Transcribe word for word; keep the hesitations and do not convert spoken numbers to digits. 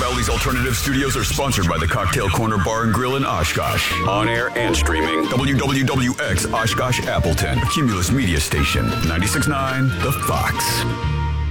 Melly's Alternative Studios are sponsored by the Cocktail Corner Bar and Grill in Oshkosh. On air and streaming. W W W X Oshkosh Appleton. Cumulus Media Station. ninety-six point nine The Fox.